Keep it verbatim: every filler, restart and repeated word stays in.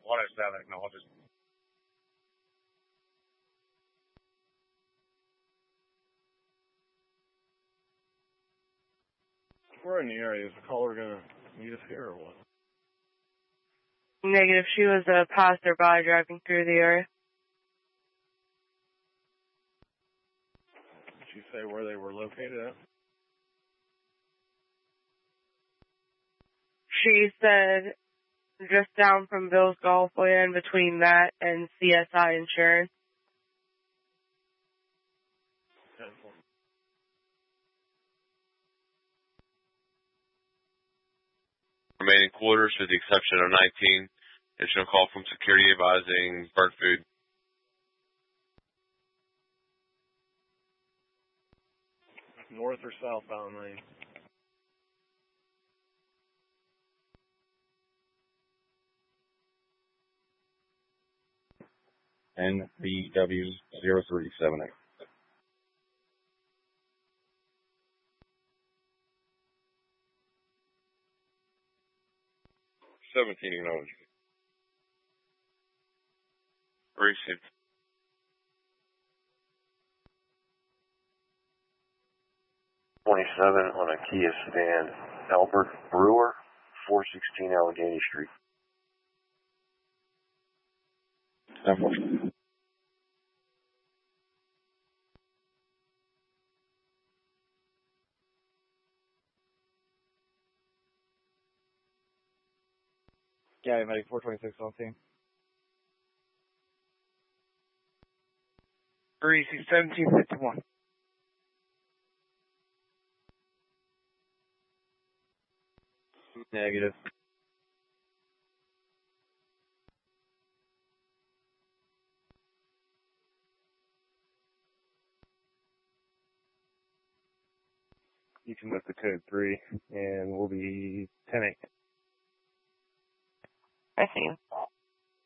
What is that acknowledged? We're in the area. Is the caller going to meet us here or what? Negative. She was a passerby driving through the area. Did she say where they were located at? She said just down from Bill's Golfway and between that and C S I Insurance. Remaining quarters with the exception of nineteen. Additional call from security advising burnt food. North or southbound lane? N B W zero three seven eight. seventeen acknowledged. Received. twenty-seven on a Kia stand. Albert Brewer, four sixteen Allegheny Street. ten Yeah, Medic four twenty-six on team. Greasy, seventeen fifty-one. Negative. You can lift the code three, and we'll be ten eight. I see you.